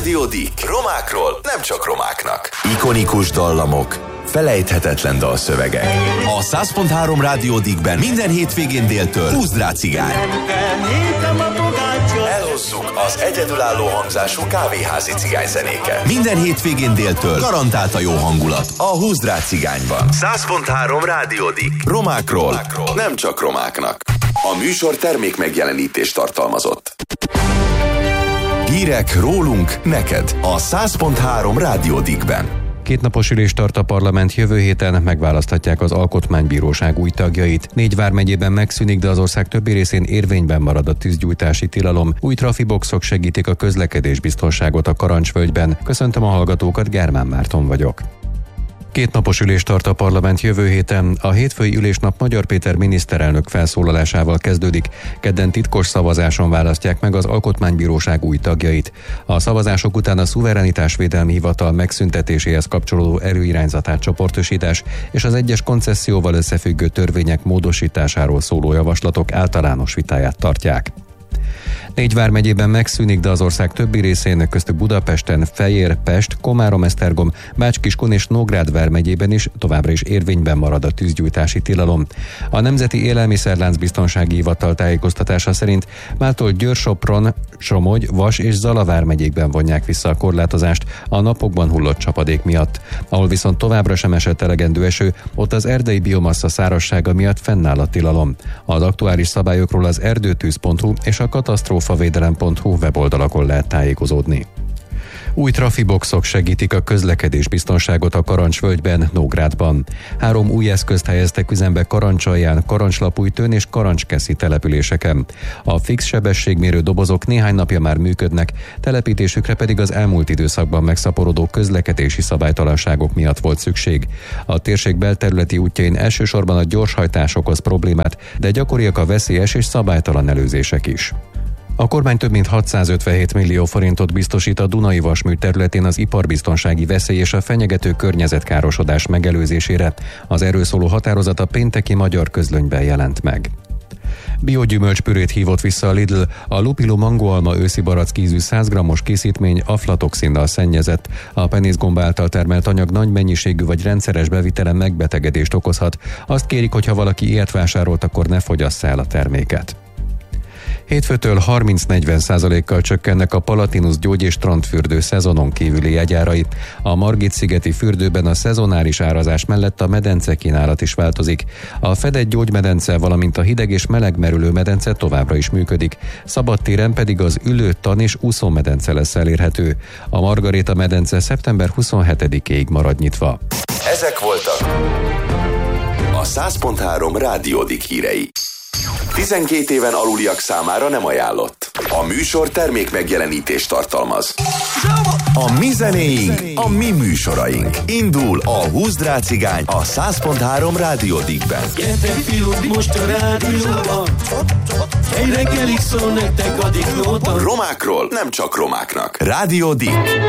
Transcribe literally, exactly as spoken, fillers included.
Rádió Dick. Romákról nem csak romáknak. Ikonikus dallamok, felejthetetlen dalszövegek. A száz pont három Rádió Dickben minden hétvégén déltől húzd rá cigány. Elhozzuk az egyedülálló hangzású kávéházi cigányzenéket. Minden hétvégén déltől garantált a jó hangulat a húzd rá cigányban. száz pont három Rádió Dick. Romákról, romákról nem csak romáknak. A műsor termék megjelenítést tartalmazott. Hírek rólunk neked a száz pont három Rádió Dickben. Kétnapos ülést tart a parlament, jövő héten megválaszthatják az Alkotmánybíróság új tagjait. Négy vármegyében megszűnik, de az ország többi részén érvényben marad a tűzgyújtási tilalom. Új trafiboxok segítik a közlekedésbiztonságot a Karancsvölgyben. Köszöntöm a hallgatókat, Germán Márton vagyok. Kétnapos ülést tart a parlament jövő héten. A hétfői ülésnap Magyar Péter miniszterelnök felszólalásával kezdődik. Kedden titkos szavazáson választják meg az Alkotmánybíróság új tagjait. A szavazások után a Szuverenitásvédelmi Hivatal megszüntetéséhez kapcsolódó erőirányzatát csoportosítás és az egyes koncesszióval összefüggő törvények módosításáról szóló javaslatok általános vitáját tartják. Négy vármegyében megszűnik, de az ország többi részén, köztük Budapesten, Fejér, Pest, Komárom-Esztergom, Bács-Kiskun és Nógrád vármegyében is továbbra is érvényben marad a tűzgyújtási tilalom. A Nemzeti Élelmiszerlánc Biztonsági Hivatal tájékoztatása szerint mától Győr-Sopron, Somogy, Vas és Zala vármegyékben vonják vissza a korlátozást a napokban hullott csapadék miatt. Ahol viszont továbbra sem esett elegendő eső, ott az erdei biomassa szárazsága miatt fennáll a tilalom. Az aktuális szabályokról az erdőtűz pont hu és a katasztrófavédelem pont hu weboldalakon lehet tájékozódni. Új trafiboxok segítik a közlekedésbiztonságot a Karancsvölgyben, Nógrádban. Három új eszközt helyeztek üzembe Karancsalján, Karancslapújtőn és Karancskeszi településeken. A fix sebességmérő dobozok néhány napja már működnek, telepítésükre pedig az elmúlt időszakban megszaporodó közlekedési szabálytalanságok miatt volt szükség. A térség belterületi útjain elsősorban a gyorshajtás okoz problémát, de gyakoriak a veszélyes és szabálytalan előzések is. A kormány több mint hatszázötvenhét millió forintot biztosít a Dunai Vasmű területén az iparbiztonsági veszély és a fenyegető környezetkárosodás megelőzésére. Az erről szóló határozat a pénteki Magyar Közlönyben jelent meg. Biogyümölcspürét hívott vissza a Lidl, a Lupilo mangoalma őszi barackízű száz grammos készítmény aflatoxinnal szennyezett. A penészgomba által termelt anyag nagy mennyiségű vagy rendszeres bevitelen megbetegedést okozhat. Azt kérik, hogy ha valaki ilyet vásárolt, akkor ne fogyassza el a terméket. Hétfőtől harminc-negyven százalékkal csökkennek a Palatinus gyógy- és strandfürdő szezonon kívüli jegyárai. A Margit-szigeti fürdőben a szezonáris árazás mellett a medence kínálat is változik. A fedett gyógymedence, valamint a hideg és meleg merülő medence továbbra is működik. Szabadtéren pedig az ülő, tan és úszómedence lesz elérhető. A Margaréta medence szeptember huszonhetedikéig marad nyitva. Ezek voltak a száz pont három Rádió Dick hírei. tizenkét éven aluliak számára nem ajánlott. A műsor termék megjelenítést tartalmaz. A mi zenéink, a mi műsoraink. Indul a húzd rá cigány a száz pont három Rádió Dickben. Gyertek fiúk, most a rádióban, egy reggelig szól nektek a Dick Nóta. Romákról nem csak romáknak. Rádió Dick.